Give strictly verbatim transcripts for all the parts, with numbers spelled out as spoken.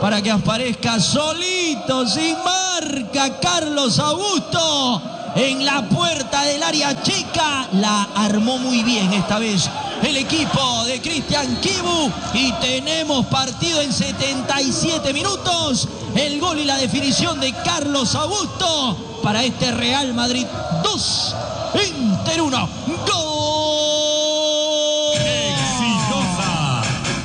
para que aparezca solito, sin marca, Carlos Augusto en la puerta del área chica. La armó muy bien esta vez el equipo de Cristian Chivu y tenemos partido en setenta y siete minutos. El gol y la definición de Carlos Augusto para este Real Madrid dos, Inter uno. ¡Gol! ¡Exitosa!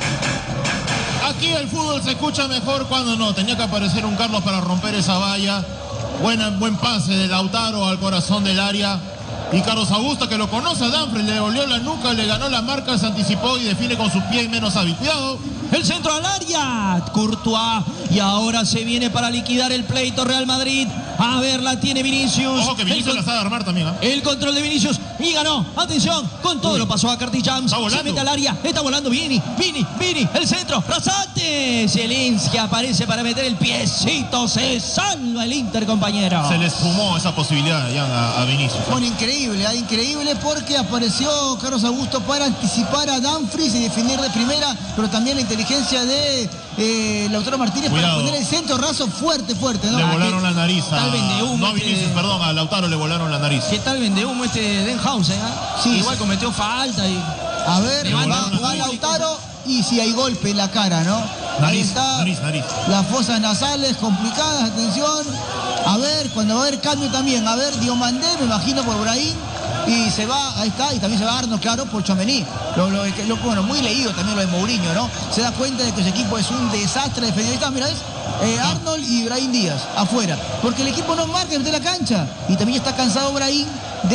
Aquí el fútbol se escucha mejor cuando no. Tenía que aparecer un Carlos para romper esa valla. Buena, buen pase de Lautaro al corazón del área. Y Carlos Augusto, que lo conoce a Dumfries, le volvió la nuca, le ganó la marca, se anticipó y define con sus pies menos hábil. Cuidado. El centro al área, Courtois, y ahora se viene para liquidar el pleito Real Madrid. A ver, la tiene Vinicius. Ojo que Vinicius la sabe armar también, ¿eh? El control de Vinicius y ganó. Atención, con todo. Uy. Lo pasó a Curtis Jones. Se mete al área, está volando Vini, Vini, Vini, el centro, rasante. Zielinski aparece para meter el piecito, se salva el Inter, compañero. Se le esfumó esa posibilidad ya a, a Vinicius. Bueno, increíble, ¿eh? increíble porque apareció Carlos Augusto para anticipar a Dumfries y definir de primera, pero también la inteligencia de eh, Lautaro Martínez. Cuidado. Para poner el centro raso fuerte, fuerte, ¿no? Le volaron la nariz a... Tal vendehumo, no a este... Vinicius, perdón, a Lautaro le volaron la nariz. ¿Qué tal vendehumo este Denhausen? ¿eh? Sí, igual sí. cometió falta y... A ver, va, va Lautaro y si hay golpe en la cara, ¿no? Nariz, Ahí está, nariz, nariz. Las fosas nasales complicadas, atención. A ver, cuando va a haber cambio también, a ver, Diomandé, me imagino por Brahim. Y se va, ahí está, y también se va Arnold, claro, por Tchouaméni. Lo, lo, lo, bueno, muy leído también lo de Mourinho, ¿no? Se da cuenta de que ese equipo es un desastre defensivo. Mira, ¿ves? Eh, Arnold y Brahim Díaz, afuera. Porque el equipo no marca desde la cancha. Y también está cansado Brahim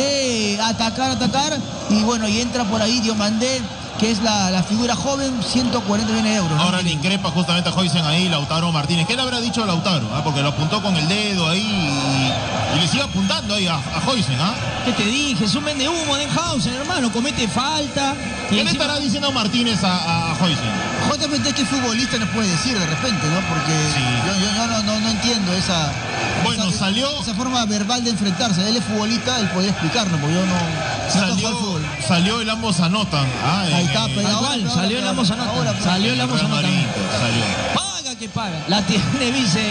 de atacar, atacar. Y bueno, y entra por ahí Diomandé, que es la, la figura joven, ciento cuarenta millones de euros, ¿no? Ahora le increpa justamente a Huijsen ahí, Lautaro Martínez. ¿Qué le habrá dicho a Lautaro? ¿Ah? Porque lo apuntó con el dedo ahí y, y le sigue apuntando ahí a, a Huijsen, ¿ah? ¿Qué te dije? Es un vendehumo de Denhausen, hermano. Comete falta. ¿Qué encima... le estará diciendo Martínez a, a Huijsen? Justamente que futbolista nos puede decir de repente, ¿no? Porque sí. yo, yo, yo no, no, no entiendo esa... Bueno, esa, salió... Esa forma verbal de enfrentarse. Él es futbolista, él podría explicarlo, porque yo no... Salió, salió el ambos anotan. Ah, ahí está, eh, pero igual, ahora, salió el ambos anotan. Ahora, salió el ambos anotan. Salió. Paga que paga. La tiene Vice.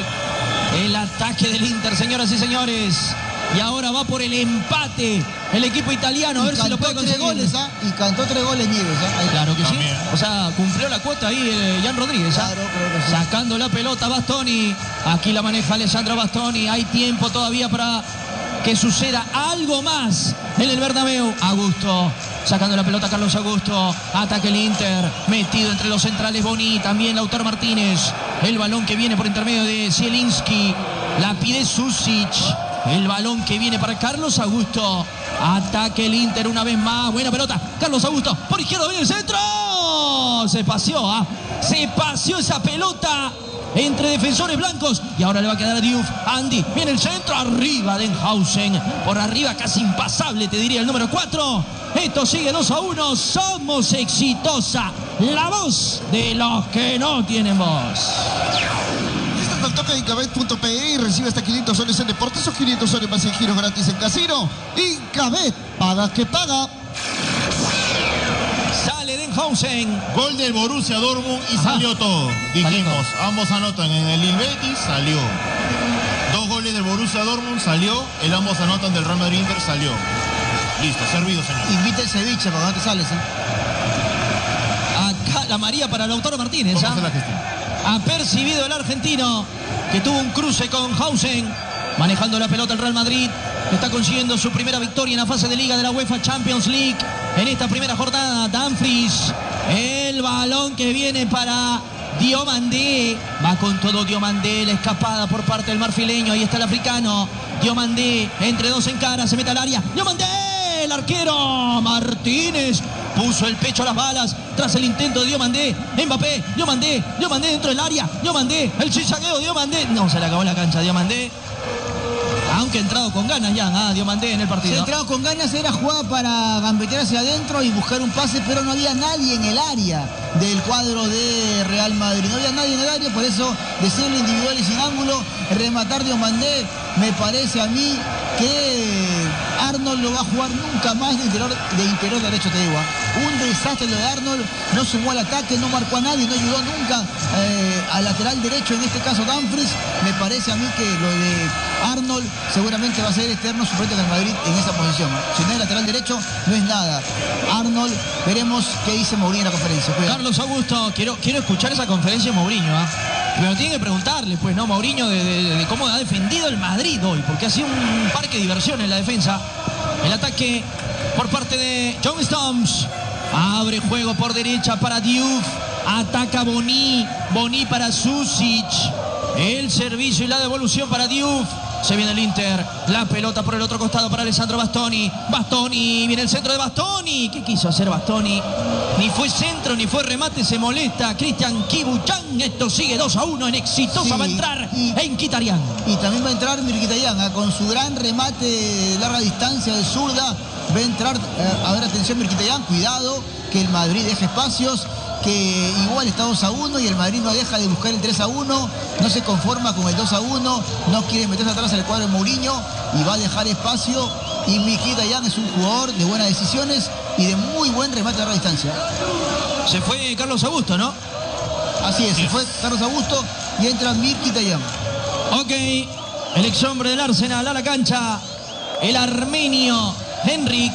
El ataque del Inter, señoras y señores. Y ahora va por el empate el equipo italiano, a ver si lo puede conseguir. Goles, ¿ah? Y cantó tres goles Nieves, ¿ah? Ahí. Claro que También. sí. O sea, cumplió la cuota ahí eh, Jan Rodríguez. ¿ah? Claro, creo que sí. Sacando la pelota Bastoni. Aquí la maneja Alessandro Bastoni. Hay tiempo todavía para que suceda algo más en el Bernabéu. Augusto. Sacando la pelota Carlos Augusto. Ataque el Inter. Metido entre los centrales Boni. También Lautaro Martínez. El balón que viene por intermedio de Zielinski. La pide Susic. El balón que viene para Carlos Augusto. Ataque el Inter una vez más. Buena pelota. Carlos Augusto. Por izquierda viene el centro. Se paseó. ¿ah? Se paseó esa pelota entre defensores blancos. Y ahora le va a quedar a Diouf. Andy. Viene el centro. Arriba Denhausen. Por arriba casi impasable, te diría el número cuatro. Esto sigue dos a uno. Somos exitosa. La voz de los que no tienen voz. Al toque de Incabet punto pe e y recibe hasta quinientos soles en deportes. Esos quinientos soles más en giros gratis en casino. Incabet, paga que paga. Sale Denhausen. Gol del Borussia Dortmund y Ajá. salió todo. Dijimos, Salió. ambos anotan en el Lille Betis, salió. Dos goles del Borussia Dortmund, salió. El ambos anotan del Real Madrid Inter, salió. Listo, servido, señor. Invita el ceviche para que no te sales, ¿eh? Acá la María para Lautaro Martínez. Vamos a ¿ah? hacer la gestión. Ha percibido el argentino que tuvo un cruce con Hausen, manejando la pelota el Real Madrid, que está consiguiendo su primera victoria en la fase de liga de la UEFA Champions League en esta primera jornada. Dumfries, el balón que viene para Diomandé, va con todo Diomandé, la escapada por parte del marfileño, ahí está el africano, Diomandé, entre dos en cara, se mete al área, Diomandé, el arquero Martínez, puso el pecho a las balas tras el intento de Diomandé. Mbappé, Diomandé, Diomandé dentro del área. Diomandé, el chichagueo, Diomandé. No, se le acabó la cancha, Diomandé. Aunque ha entrado con ganas ya, ah, Diomandé en el partido. Se ha entrado con ganas, era jugada para gambetear hacia adentro y buscar un pase, pero no había nadie en el área del cuadro de Real Madrid. No había nadie en el área, por eso decirle individual y sin ángulo, rematar Diomandé, me parece a mí que Arnold no va a jugar nunca más de interior, de interior derecho, te digo. Un desastre lo de Arnold, no sumó al ataque, no marcó a nadie, no ayudó nunca eh, al lateral derecho, en este caso Dumfries. Me parece a mí que lo de Arnold seguramente va a ser eterno suplente del Madrid en esa posición. Si no es lateral derecho, no es nada. Arnold, veremos qué dice Mourinho en la conferencia. Cuidado. Carlos Augusto, quiero, quiero escuchar esa conferencia de Mourinho, ¿eh? Pero tiene que preguntarle, pues, ¿no? Mourinho de, de, de cómo ha defendido el Madrid hoy, porque ha sido un parque de diversión en la defensa. El ataque por parte de John Stones. Abre juego por derecha para Diouf. Ataca Boni. Boni para Susic. El servicio y la devolución para Diouf. Se viene el Inter. La pelota por el otro costado para Alessandro Bastoni. Bastoni. Viene el centro de Bastoni. ¿Qué quiso hacer Bastoni? Ni fue centro, ni fue remate. Se molesta Cristian Kibuchan. Esto sigue dos a uno en exitosa. Sí, va a entrar y, en Mkhitaryan. Y también va a entrar Mkhitaryan, ¿eh? Con su gran remate de larga distancia de zurda. Va a entrar, eh, a ver, atención Mkhitaryan. Cuidado que el Madrid deje espacios. Que igual está dos a uno y el Madrid no deja de buscar el tres a uno, no se conforma con el dos a uno, no quiere meterse atrás al cuadro de Mourinho y va a dejar espacio. Y Mkhitaryan es un jugador de buenas decisiones y de muy buen remate a larga distancia. Se fue Carlos Augusto, ¿no? Así es, se fue Carlos Augusto y entra Mkhitaryan. Ok, el ex hombre del Arsenal a la cancha, el armenio Henrik.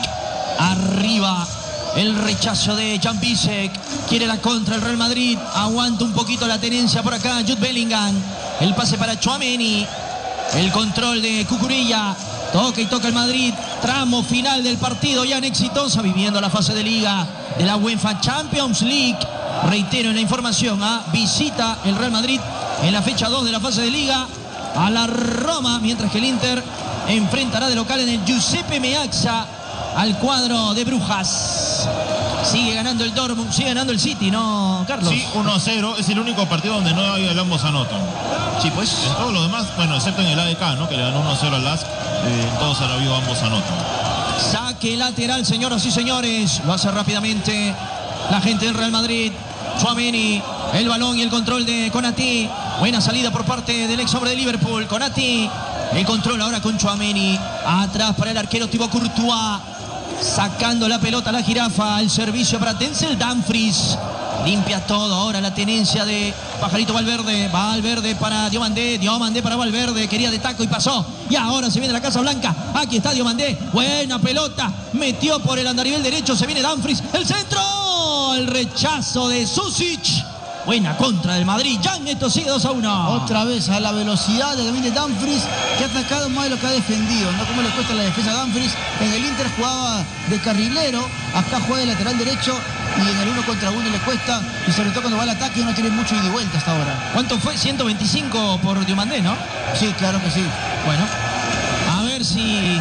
Arriba el rechazo de Jan Bisek. Quiere la contra el Real Madrid. Aguanta un poquito la tenencia por acá Jude Bellingham. El pase para Tchouaméni. El control de Cucurella. Toca y toca el Madrid. Tramo final del partido ya en exitosa. Viviendo la fase de liga de la UEFA Champions League. Reitero en la información. ¿eh? Visita el Real Madrid en la fecha dos de la fase de liga a la Roma. Mientras que el Inter enfrentará de local en el Giuseppe Meazza al cuadro de Brujas. Sigue ganando el Dortmund, sigue ganando el City, ¿no, Carlos? Sí, uno a cero. Es el único partido donde no hay el ambos anotan. Sí, pues. En todos los demás, bueno, excepto en el A D K, ¿no? Que le ganó uno a cero al Lask. Eh, en todos ha habido ambos anotan. Saque lateral, señoras y señores. Lo hace rápidamente la gente del Real Madrid. Tchouaméni, el balón y el control de Konate. Buena salida por parte del ex hombre de Liverpool. Konate, el control ahora con Tchouaméni. Atrás para el arquero Thibaut Courtois. Sacando la pelota a la jirafa. El servicio para Denzel Dumfries. Limpia todo ahora la tenencia de Pajarito Valverde. Valverde para Diomandé. Diomandé para Valverde. Quería de taco y pasó. Y ahora se viene la Casa Blanca. Aquí está Diomandé. Buena pelota. Metió por el andarivel derecho. Se viene Dumfries. El centro. El rechazo de Susic. Buena contra del Madrid. Jan, esto sigue dos a uno. Otra vez a la velocidad de David Dumfries, que ha atacado más de lo que ha defendido. ¿No? Como le cuesta la defensa a Dumfries. En el Inter jugaba de carrilero. Acá juega de lateral derecho. Y en el uno contra uno le cuesta. Y sobre todo cuando va al ataque no tiene mucho ida y vuelta hasta ahora. ¿Cuánto fue? ciento veinticinco por Diomandé, ¿no? Sí, claro que sí. Bueno, a ver si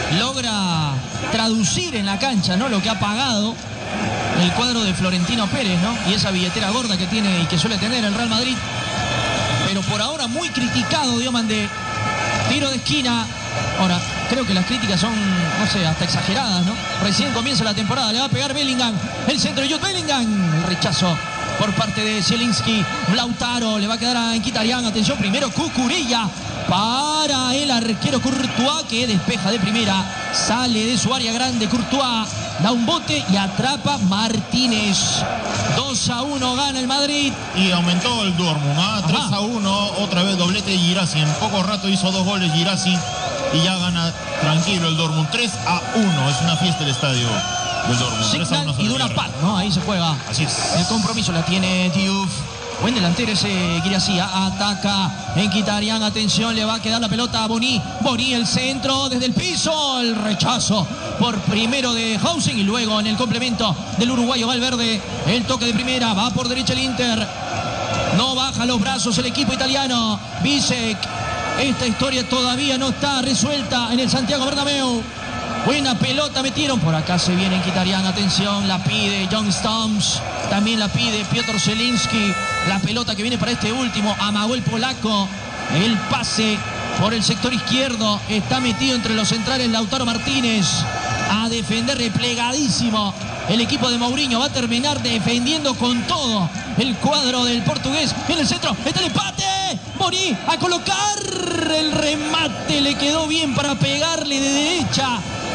logra traducir en la cancha, ¿no? Lo que ha pagado el cuadro de Florentino Pérez, ¿no? Y esa billetera gorda que tiene y que suele tener el Real Madrid. Pero por ahora muy criticado Diomandé. Tiro de esquina. Ahora, creo que las críticas son, no sé, hasta exageradas, ¿no? Recién comienza la temporada, le va a pegar Bellingham. El centro de Jude Bellingham. El rechazo por parte de Zielinski. Lautaro, le va a quedar a Mkhitaryan. Atención, primero Cucurella para el arquero Courtois, que despeja de primera. Sale de su área grande Courtois. Da un bote y atrapa Martínez. dos a uno gana el Madrid. Y aumentó el Dortmund, ¿ah? tres a uno, otra vez doblete de Girassi. En poco rato hizo dos goles Girassi y ya gana tranquilo el Dortmund. tres a uno, es una fiesta el estadio del Dortmund. Signal y Duna Pat, ¿no? Ahí se juega. Así es. El compromiso la tiene Diouf. Buen delantero ese Girassi. Ataca Mkhitaryan. Atención, le va a quedar la pelota a Boni. Boni, el centro desde el piso. El rechazo por primero de Hausen y luego en el complemento del uruguayo Valverde. El toque de primera. Va por derecha el Inter. No baja los brazos el equipo italiano. Bisek. Esta historia todavía no está resuelta en el Santiago Bernabéu. Buena pelota metieron. Por acá se viene Mkhitaryan. Atención, la pide John Stones. También la pide Piotr Zielinski. La pelota que viene para este último. Amagó el polaco. El pase por el sector izquierdo. Está metido entre los centrales Lautaro Martínez. A defender replegadísimo. El equipo de Mourinho va a terminar defendiendo con todo. El cuadro del portugués. En el centro. Está el empate. Boni a colocar. El remate le quedó bien para pegarle de derecha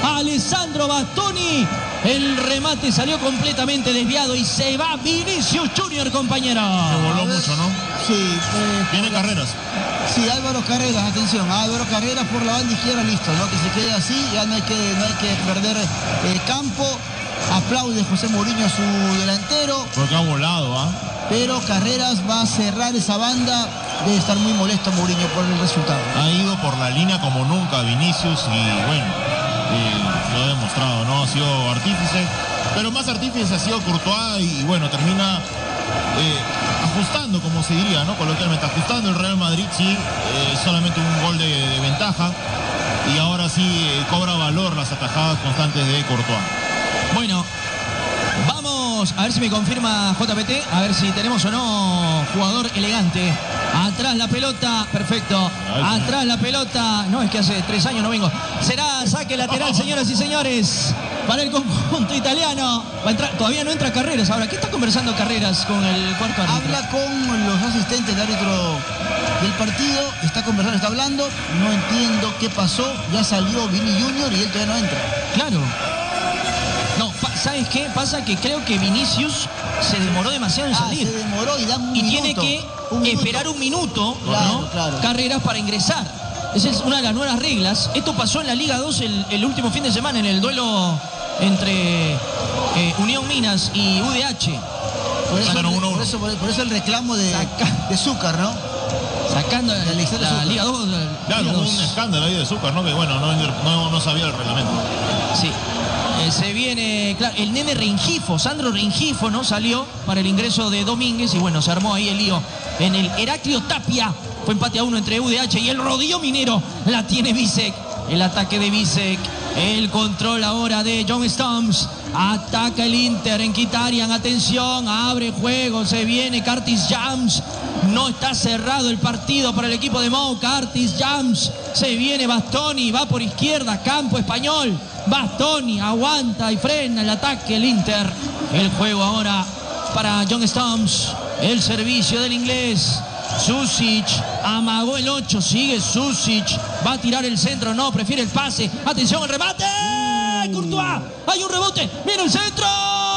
Alessandro Bastoni. El remate salió completamente desviado y se va Vinicius Junior, compañero. Se voló mucho, ¿no? Sí. Eh, Tiene carreras. Sí, Álvaro Carreras, atención, Álvaro Carreras por la banda izquierda, listo, ¿no? Que se quede así, ya no hay que, no hay que perder eh, campo. Aplaude José Mourinho a su delantero. Porque ha volado, ¿ah? ¿eh? Pero Carreras va a cerrar esa banda. Debe estar muy molesto Mourinho por el resultado. Ha ido por la línea como nunca Vinicius y bueno, eh, lo ha demostrado, ¿no? Ha sido artífice, pero más artífice ha sido Courtois y bueno, termina eh, ajustando, como se diría, ¿no? Coloquialmente, ajustando el Real Madrid, sí, eh, solamente un gol de, de ventaja y ahora sí eh, cobra valor las atajadas constantes de Courtois. Bueno, vamos a ver si me confirma J P T, a ver si tenemos o no jugador elegante. Atrás la pelota, perfecto. Atrás la pelota, no, es que hace tres años no vengo. Será saque lateral, señoras y señores, para el conjunto italiano. Va a entrar, todavía no entra Carreras. Ahora, ¿qué está conversando Carreras con el cuarto árbitro? Habla con los asistentes del árbitro del partido, está conversando, está hablando. No entiendo qué pasó, ya salió Vini Junior y él todavía no entra. Claro. No, ¿sabes qué? Pasa que creo que Vinicius se demoró demasiado en Ah, salir. se demoró y dan un Y minuto. tiene que un minuto. esperar un minuto, Claro, ¿no? claro. Carreras para ingresar. Esa es una de las nuevas reglas. Esto pasó en la Liga dos el, el último fin de semana en el duelo entre eh, Unión Minas y U D H. Por eso, Ganaron uno a uno. por eso, por- por eso el reclamo de, Saca- de Zúcar, ¿no? Sacando la, elección de la Zúcar. Liga dos. la Claro, Liga hubo dos. un escándalo ahí de Zúcar, ¿no? Que bueno, no, no, no sabía el reglamento. Sí. Eh, se viene, claro, el nene Rengifo, Sandro Rengifo, ¿no? Salió para el ingreso de Domínguez y bueno, se armó ahí el lío en el Heraclio Tapia. Fue empate a uno entre U D H y el Rodillo Minero. La tiene Bisek. El ataque de Bisek. El control ahora de John Stones. Ataca el Inter en Mkhitaryan. Atención, abre juego. Se viene Curtis Jams. No está cerrado el partido para el equipo de Mou. Curtis Jams. Se viene Bastoni. Va por izquierda. Campo español. Bastoni aguanta y frena el ataque el Inter. El juego ahora para John Stones. El servicio del inglés. Susic amagó el ocho, sigue Susic, va a tirar el centro, no, prefiere el pase, atención el remate, Courtois, hay un rebote, viene el centro,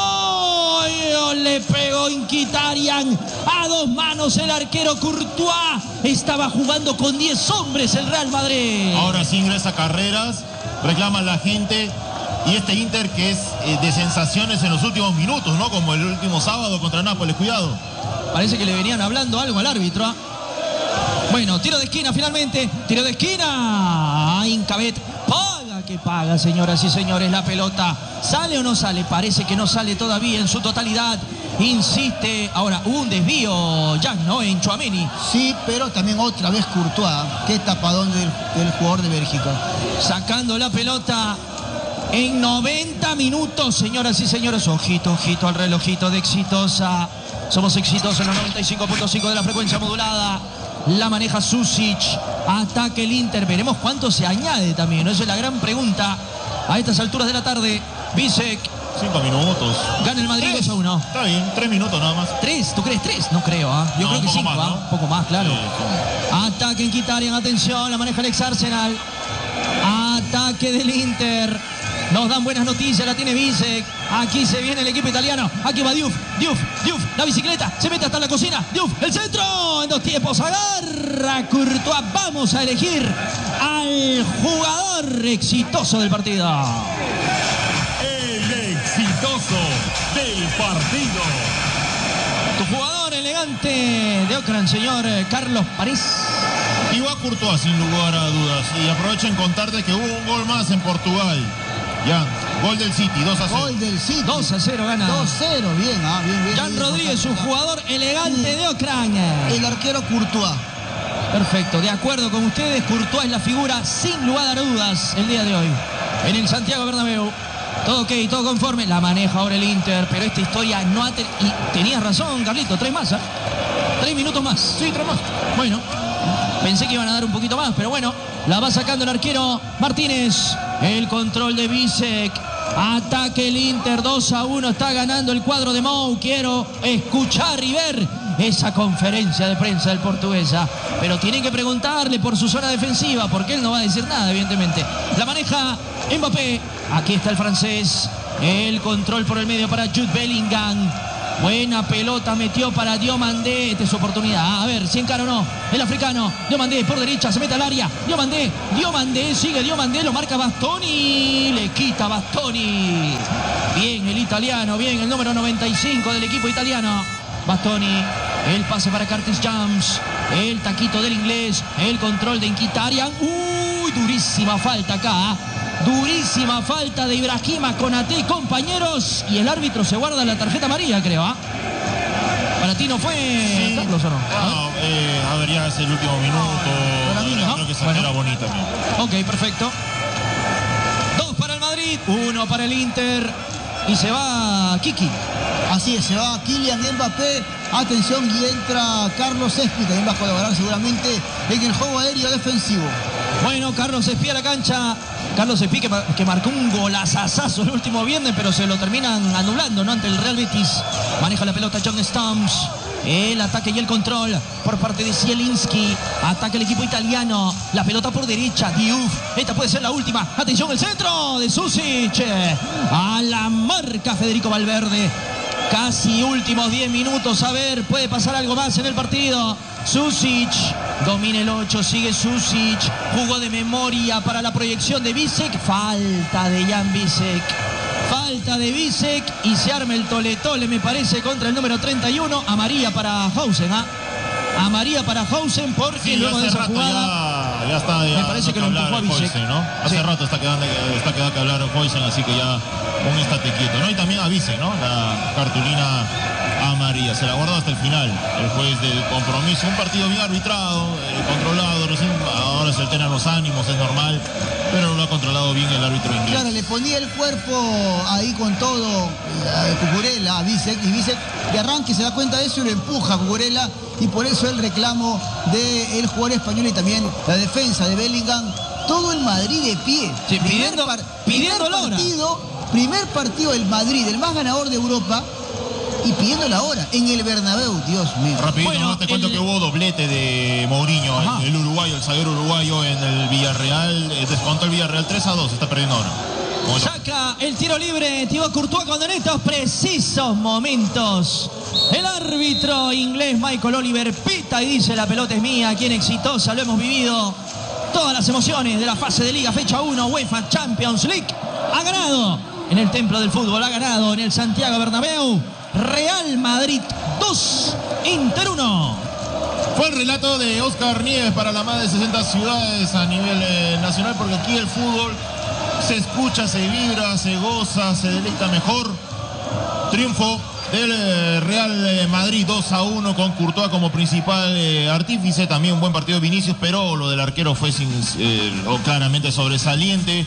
y le pegó Mkhitaryan a dos manos el arquero Courtois, estaba jugando con diez hombres el Real Madrid. Ahora sí ingresa Carreras, reclama la gente y este Inter que es eh, de sensaciones en los últimos minutos, ¿no? Como el último sábado contra Nápoles, cuidado. Parece que le venían hablando algo al árbitro. ¿Ah? Bueno, tiro de esquina finalmente. Tiro de esquina. Incabet paga que paga, señoras y señores. La pelota. ¿Sale o no sale? Parece que no sale todavía en su totalidad. Insiste. Ahora, hubo un desvío, Jan, ¿no? En Tchouaméni. Sí, pero también otra vez Courtois. Qué tapadón del, del jugador de Bélgica. Sacando la pelota. En noventa minutos, señoras y señores. Ojito, ojito al relojito de Exitosa. Somos exitosos en los noventa y cinco punto cinco de la frecuencia modulada. La maneja Susic. Ataque el Inter. Veremos cuánto se añade también, ¿no? Esa es la gran pregunta a estas alturas de la tarde. Bisek. Cinco minutos. Gana el Madrid dos a uno. Está bien, tres minutos nada más. ¿Tres? ¿Tú crees tres? No creo, ¿ah? Yo No, creo un que poco cinco, más, ¿ah? ¿no? Un poco más, claro. Sí, sí. Ataque en Mkhitaryan, atención, la maneja el ex Arsenal. Ataque del Inter. Nos dan buenas noticias, la tiene Bisek. Aquí se viene el equipo italiano. Aquí va Diouf, Diouf, Diouf, la bicicleta. Se mete hasta la cocina. Diouf, el centro. En dos tiempos agarra Courtois. Vamos a elegir al jugador exitoso del partido. El exitoso del partido. Tu jugador elegante de Ocran, señor Carlos París. Y va Courtois sin lugar a dudas. Y aprovecho en contarte que hubo un gol más en Portugal. Ya, gol del City, dos a cero. Gol del City. dos a cero gana. dos cero, bien, ah, bien, bien. Jan bien, Rodríguez, su bien. jugador elegante de Ocran. El arquero Courtois. Perfecto, de acuerdo con ustedes, Courtois es la figura sin lugar a dudas el día de hoy. En el Santiago Bernabéu. Todo ok, todo conforme. La maneja ahora el Inter, pero esta historia no ha... ter- Y tenías razón, Carlito, tres más, ¿eh? Tres minutos más. Sí, tres más. Bueno, pensé que iban a dar un poquito más, pero bueno, la va sacando el arquero Martínez. El control de Bisek. Ataque el Inter, dos a uno. Está ganando el cuadro de Mou. Quiero escuchar y ver esa conferencia de prensa del portuguesa. Pero tienen que preguntarle por su zona defensiva, porque él no va a decir nada, evidentemente. La maneja Mbappé. Aquí está el francés. El control por el medio para Jude Bellingham. Buena pelota metió para Diomandé. Esta es su oportunidad. A ver si encara o no. El africano. Diomandé por derecha. Se mete al área. Diomandé. Diomandé. Sigue Diomandé. Lo marca Bastoni. Le quita Bastoni. Bien el italiano. Bien el número noventa y cinco del equipo italiano. Bastoni. El pase para Curtis Jones. El taquito del inglés. El control de Mkhitaryan. Uy, durísima falta acá. Durísima falta de Ibrahima Konaté, compañeros. Y el árbitro se guarda la tarjeta amarilla, creo. ¿eh? Para ti no fue, sí. Carlos, ¿o no? No, eh, a ver, ya es el último minuto. No, creo que esa bueno. Era bonita. Mira. Ok, perfecto. Dos para el Madrid, uno para el Inter. Y se va Kiki. Así es, se va Kylian Mbappé. Atención, y entra Carlos Espi. También va a colaborar seguramente en el juego aéreo defensivo. Bueno, Carlos Espí a la cancha. Carlos Espí que, que marcó un golazazazo el último viernes, pero se lo terminan anulando, ¿no? Ante el Real Betis. Maneja la pelota John Stones. El ataque y el control por parte de Zielinski. Ataca el equipo italiano. La pelota por derecha. Diouf. Esta puede ser la última. Atención, el centro de Susic. A la marca Federico Valverde. Casi últimos diez minutos. A ver, puede pasar algo más en el partido. Susic domina el ocho, sigue Susic, jugó de memoria para la proyección de Bisek, falta de Jan Bisek, falta de Bisek y se arma el tole-tole, me parece, contra el número treinta y uno, amarilla para Hausen, ¿ah? ¿eh? Amarilla para Hausen porque sí, luego de esa rato jugada ya, ya está, ya me parece que lo empujó a Bisek, ¿no? Hace sí. rato está quedando, está quedando que hablar Hausen, así que ya un estate quieto, ¿no? Y también a Bisek, ¿no? La cartulina amarilla, se la guardó hasta el final el juez del compromiso, un partido bien arbitrado, eh, controlado, recién ahora se alternan los ánimos, es normal, pero lo ha controlado bien el árbitro inglés. Claro, le ponía el cuerpo ahí con todo eh, Cucurella a Bisek, y Bisek de arranque se da cuenta de eso y lo empuja a Cucurella, y por eso el reclamo del jugador español y también la defensa de Bellingham, todo el Madrid de pie. Sí, pidiendo, par pidiendo primer partido, primer partido del Madrid, el más ganador de Europa, y pidiendo la hora en el Bernabéu, Dios mío. Rapidito, bueno, no te cuento el... que hubo doblete de Mourinho, el, el uruguayo, el zaguero uruguayo en el Villarreal, eh, descontó el Villarreal tres a dos, está perdiendo ahora. Bueno. Saca el tiro libre Thibaut Courtois cuando en estos precisos momentos el árbitro inglés Michael Oliver pita y dice: la pelota es mía, quien exitosa, lo hemos vivido. Todas las emociones de la fase de Liga, fecha uno, UEFA Champions League. Ha ganado en el templo del fútbol, ha ganado en el Santiago Bernabéu. Real Madrid dos, Inter uno. Fue el relato de Oscar Nieves para las más de sesenta ciudades a nivel eh, nacional, porque aquí el fútbol se escucha, se vibra, se goza, se deleita mejor. Triunfo del eh, Real eh, Madrid dos a uno con Courtois como principal eh, artífice. También un buen partido de Vinicius, pero lo del arquero fue sin, eh, claramente sobresaliente.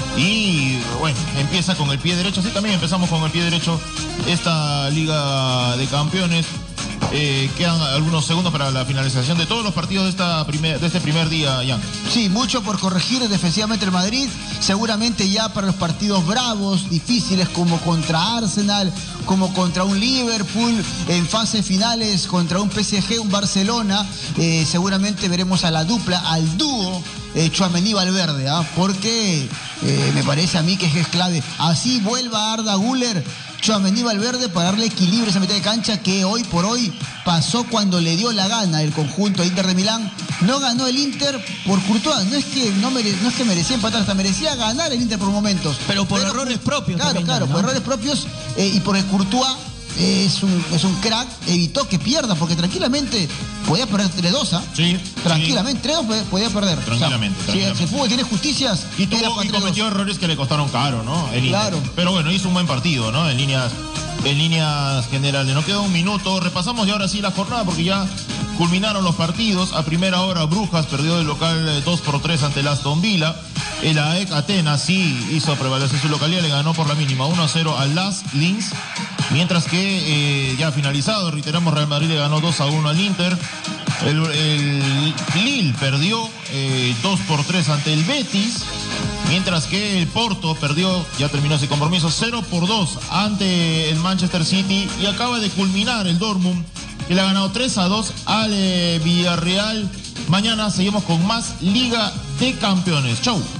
Y bueno, empieza con el pie derecho. Sí, también empezamos con el pie derecho esta Liga de Campeones. Eh, quedan algunos segundos para la finalización de todos los partidos de, esta primer, de este primer día, Jan. Sí, mucho por corregir defensivamente el Madrid. Seguramente ya para los partidos bravos, difíciles, como contra Arsenal, como contra un Liverpool, en fases finales contra un P S G, un Barcelona, eh, seguramente veremos a la dupla, al dúo eh, Tchouaméni Valverde, ¿eh? porque eh, me parece a mí que es clave. Así vuelva Arda Güler, Tchouaméni Valverde, para darle equilibrio a esa mitad de cancha que hoy por hoy pasó cuando le dio la gana el conjunto Inter de Milán. No ganó el Inter por Courtois, no es que no, mere, no es que merecía empatar, hasta merecía ganar el Inter por momentos. Pero por pero, errores propios. Claro, también, claro, ¿no? por errores propios eh, y porque Courtois eh, es, un, es un crack, evitó que pierda, porque tranquilamente podía perder tres dos, ¿ah? Sí. Tranquilamente, tres dos podía perder. Tranquilamente, o sea, tranquilamente. Si el fútbol tiene justicias, y, tuvo, y cometió errores que le costaron caro, ¿no? El claro. Inter. Pero bueno, hizo un buen partido, ¿no? En líneas, en líneas generales. Nos queda un minuto. Repasamos ya ahora sí la jornada porque ya culminaron los partidos. A primera hora, Brujas perdió de local dos por tres ante el Aston Villa. El A E C Atenas sí hizo prevalecer su localidad, le ganó por la mínima uno a cero al Las Linz. Mientras que eh, ya finalizado, reiteramos, Real Madrid le ganó dos a uno al Inter. El, el Lille perdió eh, dos por tres ante el Betis. Mientras que el Porto perdió, ya terminó ese compromiso, cero por dos ante el Manchester City. Y acaba de culminar el Dortmund y le ha ganado tres a dos al eh, Villarreal. Mañana seguimos con más Liga de Campeones. Chau.